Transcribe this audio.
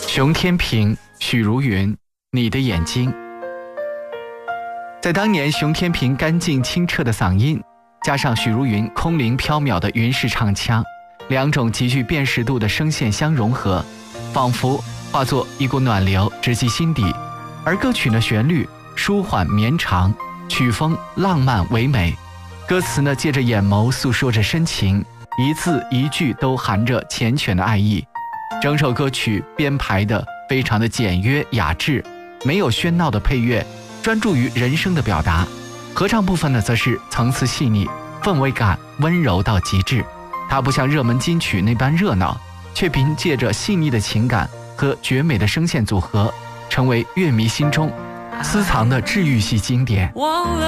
熊天平、许茹芸，你的眼睛。在当年，熊天平干净清澈的嗓音，加上许茹芸空灵飘渺的云式唱腔，两种极具辨识度的声线相融合，仿佛化作一股暖流直击心底。而歌曲的旋律舒缓绵长，曲风浪漫唯美，歌词呢借着眼眸诉说着深情，一字一句都含着缱绻的爱意。整首歌曲编排的非常的简约雅致，没有喧闹的配乐，专注于人声的表达。合唱部分呢则是层次细腻，氛围感温柔到极致。它不像热门金曲那般热闹，却凭借着细腻的情感和绝美的声线组合，成为乐迷心中私藏的治愈系经典。 忘了